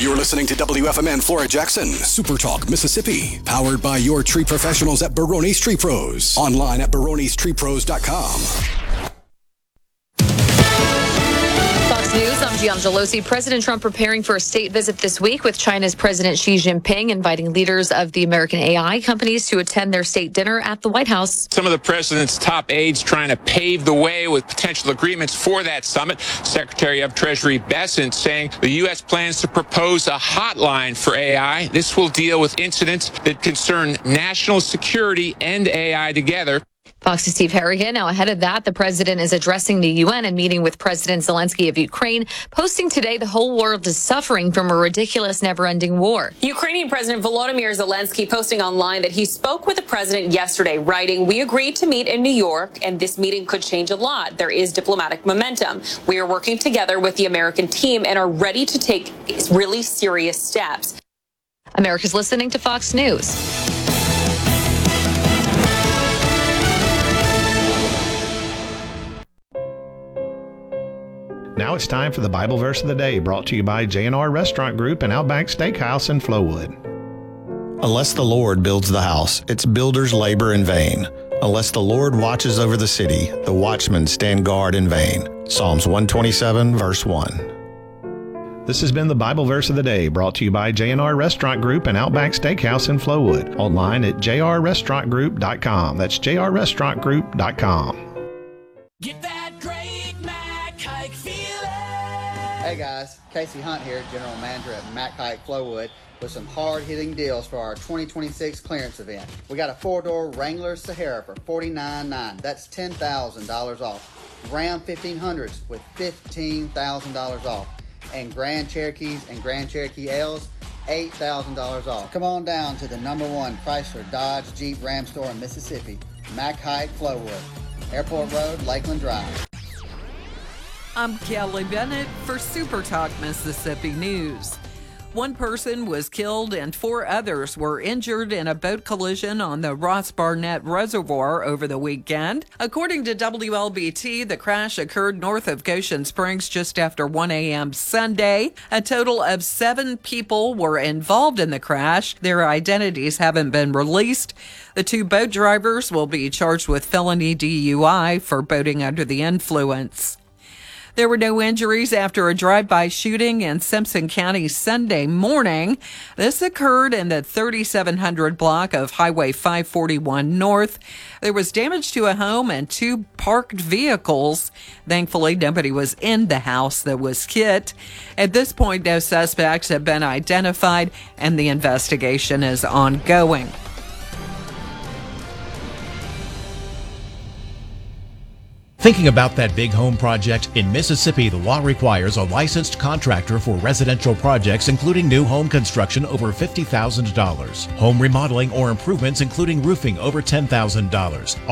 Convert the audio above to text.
You're listening to WFMN Flora Jackson, Super Talk, Mississippi. Powered by your tree professionals at Barone's Tree Pros. Online at baronestreepros.com. News. I'm Gian Gelosi. President Trump preparing for a state visit this week with China's President Xi Jinping, inviting leaders of the American AI companies to attend their state dinner at the White House. Some of the president's top aides trying to pave the way with potential agreements for that summit. Secretary of Treasury Bessent saying the U.S. plans to propose a hotline for AI. This will deal with incidents that concern national security and AI together. Fox's Steve Harrigan. Now, ahead of that, the president is addressing the UN and meeting with President Zelensky of Ukraine, posting today the whole world is suffering from a ridiculous, never-ending war. Ukrainian President Volodymyr Zelensky posting online that he spoke with the president yesterday, writing, "We agreed to meet in New York, and this meeting could change a lot. There is diplomatic momentum. We are working together with the American team and are ready to take really serious steps." America's listening to Fox News. Now it's time for the Bible verse of the day, brought to you by J&R Restaurant Group and Outback Steakhouse in Flowood. Unless the Lord builds the house, its builders labor in vain. Unless the Lord watches over the city, the watchmen stand guard in vain. Psalms 127, verse 1. This has been the Bible verse of the day, brought to you by J&R Restaurant Group and Outback Steakhouse in Flowood. Online at jrrestaurantgroup.com. That's jrrestaurantgroup.com. Get that great Mac Hike feeling. Hey guys, Casey Hunt here, General Manager at Mac Hike Flowood, with some hard-hitting deals for our 2026 clearance event. We got a 4-door Wrangler Sahara for $49,900. That's $10,000 off. Ram 1500s with $15,000 off. And Grand Cherokees and Grand Cherokee L's, $8,000 off. Come on down to the #1 Chrysler Dodge Jeep Ram store in Mississippi, Mac Hike Flowood, Airport Road, Lakeland Drive. I'm Kelly Bennett for Super Talk Mississippi News. One person was killed and 4 others were injured in a boat collision on the Ross Barnett Reservoir over the weekend. According to WLBT, the crash occurred north of Goshen Springs just after 1 a.m. Sunday. A total of 7 people were involved in the crash. Their identities haven't been released. The 2 boat drivers will be charged with felony DUI for boating under the influence. There were no injuries after a drive-by shooting in Simpson County Sunday morning. This occurred in the 3700 block of Highway 541 North. There was damage to a home and 2 parked vehicles. Thankfully, nobody was in the house that was hit. At this point, no suspects have been identified, and the investigation is ongoing. Thinking about that big home project? In Mississippi, the law requires a licensed contractor for residential projects, including new home construction over $50,000. Home remodeling or improvements, including roofing, over $10,000.